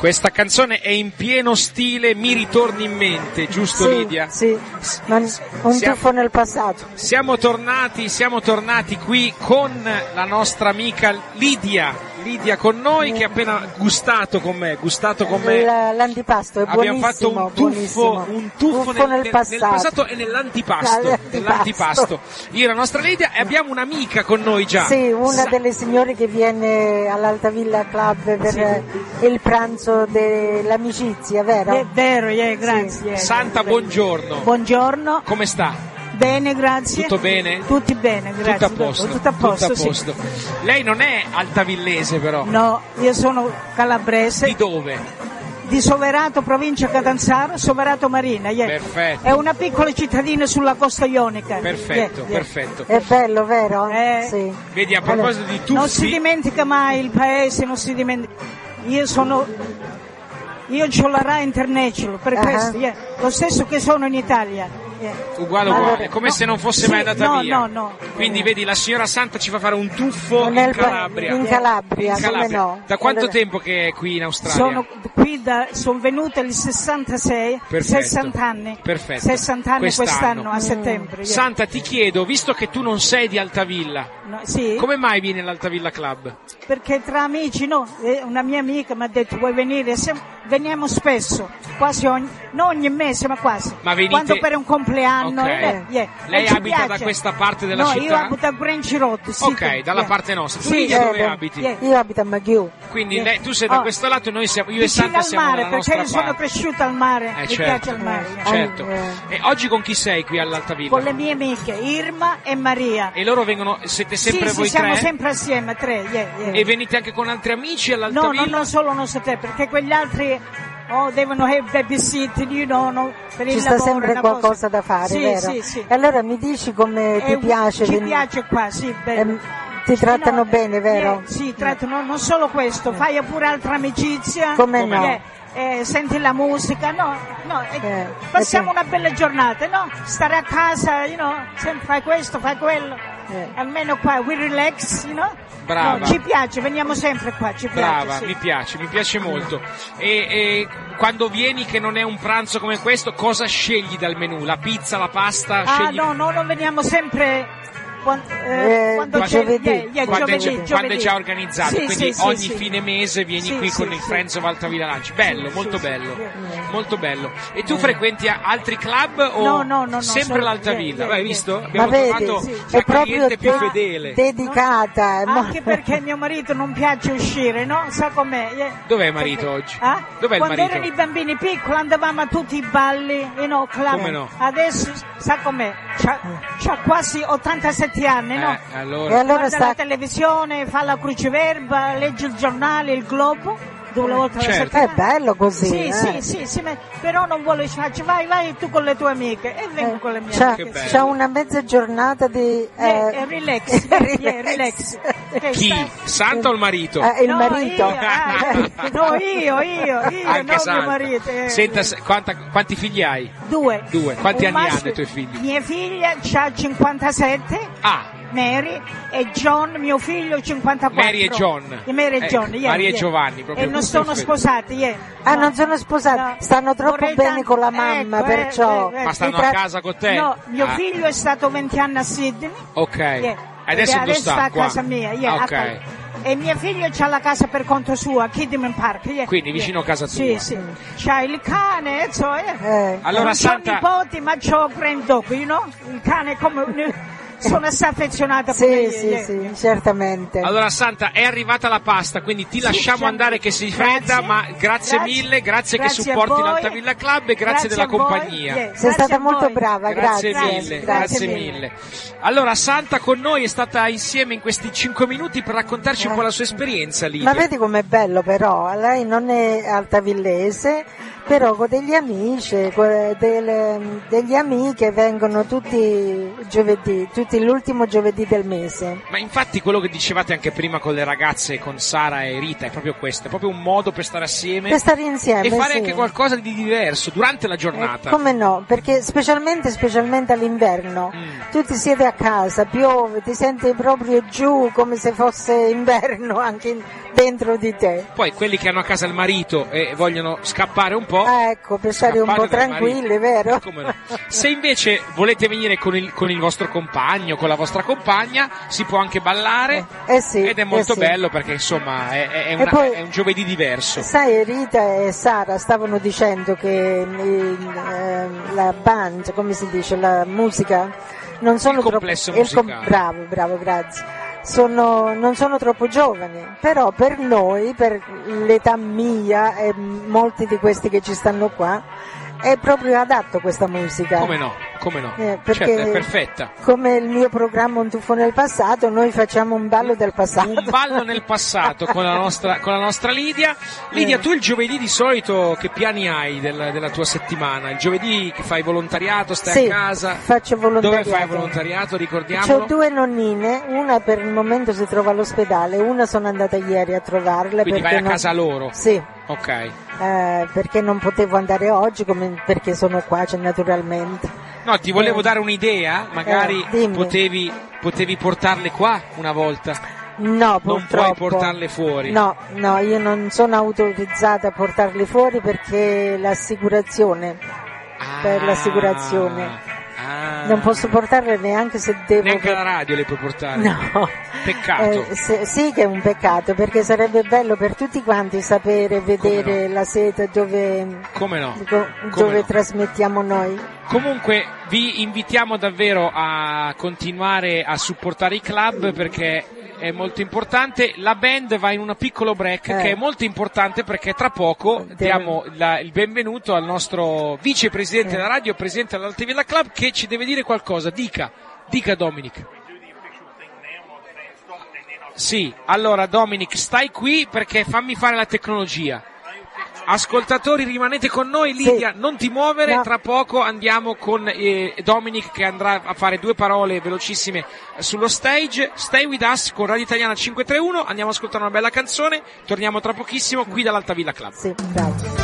Questa canzone è in pieno stile Mi ritorni in mente, giusto Lidia? Sì, un tuffo nel passato. Siamo tornati qui con la nostra amica Lidia con noi, che ha appena gustato con me l'antipasto, è abbiamo buonissimo. fatto un tuffo nel passato e nell'antipasto. Io e la nostra Lidia, e abbiamo un'amica con noi già. Sì, una delle signore che viene all'Altavilla Club per il pranzo dell'amicizia, vero? È vero, grazie. Santa, buongiorno. Buongiorno. Come sta? Bene, grazie. Tutto bene? Tutti bene, grazie. Tutto a posto. Sì. Lei non è altavillese però? No, io sono calabrese. Di dove? Di Soverato, provincia Catanzaro, Soverato Marina. Perfetto. È una piccola cittadina sulla costa ionica. Perfetto. È bello, vero? Sì. Vedi, a proposito di tuffi... Non si dimentica mai il paese, non si dimentica. Io c'ho la Rai International, per questo, lo stesso che sono in Italia. Uguale, come se non fosse mai andata via. No. Quindi vedi, la signora Santa ci fa fare un tuffo in Calabria. In Calabria. Come no? Da quanto tempo che è qui in Australia? Sono venuta il 66, Perfetto. 60 anni. Perfetto. 60 anni quest'anno a settembre. Santa, ti chiedo, visto che tu non sei di Altavilla, come mai vieni all'Altavilla Club? Perché tra amici, una mia amica mi ha detto: vuoi venire? Veniamo spesso, quasi non ogni mese, ma quasi. Ma venite... Quando per un compleanno. Lei abita da questa parte della città? No, io abito a Grange Road. Ok, dalla parte nostra. Tu dove abiti? Io abito a Maghiù. Quindi tu sei da questo lato e io e Santa siamo dalla nostra parte. Perché io sono cresciuta al mare, mi piace il mare. Certo. E oggi con chi sei qui all'Altavilla? Con le mie amiche, Irma e Maria. E loro siete sempre voi tre? Siamo sempre assieme, tre. E venite anche con altri amici all'Altavilla? No, non solo nostri tre, perché quegli altri devono have babysit, per il lavoro. Ci sta sempre qualcosa da fare, vero? Sì. E allora mi dici come ti piace? Ci piace qua, bello. Ti trattano bene, vero? Sì, trattano, non solo questo, fai pure altra amicizia. Come no? Senti la musica, passiamo una bella giornata, stare a casa, sempre fai questo, fai quello, almeno qua we relax, Brava. Ci piace, veniamo sempre qua, ci piace. Brava, sì. mi piace molto. E quando vieni, che non è un pranzo come questo, cosa scegli dal menù? La pizza, la pasta? Non veniamo sempre... Quando giovedì. Quando è già organizzato, quindi ogni fine mese vieni qui con il Friends of Altavilla Lunch. Bello, molto bello. E tu frequenti altri club o no, sempre l'Altavilla? Hai visto? Ma Abbiamo trovato la cliente più fedele, dedicata. Anche perché mio marito non piace uscire, Sa com'è? Dov'è il marito oggi? Dov'è il marito? Quando erano i bambini piccoli andavamo a tutti i balli, club. Come no? Adesso sa com'è? C'ha quasi 87 anni, E allora guarda la televisione, fa la cruciverba, legge il giornale, il Globo 2 volte alla settimana. È bello così. Sì, però non vuole vai tu con le tue amiche e vengo con le mie amiche. C'è una mezza giornata di relax. Chi? Santa o il marito? Il marito. Io, anche non Santa. mio marito. Senta, quanti figli hai? 2. Quanti anni hanno i tuoi figli? Mia figlia ha 57. Mary e John, mio figlio, 54. Mary e John. Maria e Giovanni, proprio. E non sono sposati, non sono sposati, no. Stanno troppo bene con la mamma, perciò. Ma stanno a casa con te? No, mio figlio è stato 20 anni a Sydney. Ok. Adesso sta a qua? casa mia, Ok. E mio figlio c'ha la casa per conto sua, Kidman Park. Quindi vicino a casa tua. Sì. C'ha il cane, Allora, non Santa... c'ho nipoti, ma c'ho granddog, il cane come... Sono affezionata sì, certamente. Allora Santa, è arrivata la pasta, quindi ti lasciamo andare che si fredda, ma grazie mille, grazie che supporti l'Altavilla Club e grazie della compagnia. Sei stata molto brava, grazie mille. Allora Santa con noi è stata insieme in questi 5 minuti per raccontarci un po' la sua esperienza lì. Ma vedi com'è bello però, lei non è altavillese, però con degli amici, degli amiche vengono tutti giovedì, tutti l'ultimo giovedì del mese. Ma infatti quello che dicevate anche prima con le ragazze, con Sara e Rita, è proprio questo, è proprio un modo per stare assieme, per stare insieme e fare sì. anche qualcosa di diverso durante la giornata. Come no, perché specialmente all'inverno, tu ti siedi a casa, piove, ti senti proprio giù come se fosse inverno anche dentro di te. Poi quelli che hanno a casa il marito e vogliono scappare un po', ecco, per stare un po' tranquilli, vero? Come no. Se invece volete venire con il vostro compagno, con la vostra compagna, si può anche ballare, sì, ed è molto sì. bello, perché insomma è un giovedì diverso. Sai, Rita e Sara stavano dicendo che la band, come si dice, la musica non sono il complesso musicale. Bravo, grazie. Non sono troppo giovani, però per noi, per l'età mia e molti di questi che ci stanno qua, è proprio adatto questa musica. Come no? Perché certo, è perfetta. Come il mio programma Un tuffo nel passato, noi facciamo un ballo del passato. Un ballo nel passato con la nostra Lidia. Lidia, tu il giovedì di solito che piani hai della tua settimana? Il giovedì che fai volontariato, stai a casa? Faccio volontariato. Dove fai volontariato, ricordiamolo? Ho 2 nonnine, una per il momento si trova all'ospedale, una sono andata ieri a trovarla. Quindi vai a casa loro? Sì. Ok. Perché non potevo andare oggi, perché sono qua, naturalmente. No, ti volevo dare un'idea, magari potevi portarle qua una volta. No, non puoi portarle fuori. No, io non sono autorizzata a portarle fuori perché l'assicurazione. Per l'assicurazione. Non posso portarle neanche se devo. Neanche alla radio le puoi portare? No. Peccato. Sì che è un peccato, perché sarebbe bello per tutti quanti sapere, vedere la sede dove trasmettiamo noi. Comunque vi invitiamo davvero a continuare a supportare i club, perché è molto importante. La band va in un piccolo break che è molto importante, perché tra poco diamo il benvenuto al nostro vicepresidente della radio, presidente dell'Alta Villa Club, che ci deve dire qualcosa. Dica Dominic. Sì, allora Dominic, stai qui perché fammi fare la tecnologia. Ascoltatori, rimanete con noi. Lidia, non ti muovere, tra poco andiamo con Dominic, che andrà a fare 2 parole velocissime sullo stage. Stay with us con Radio Italiana 531, andiamo a ascoltare una bella canzone, torniamo tra pochissimo qui dall'Alta Villa Club. Sì, bravo.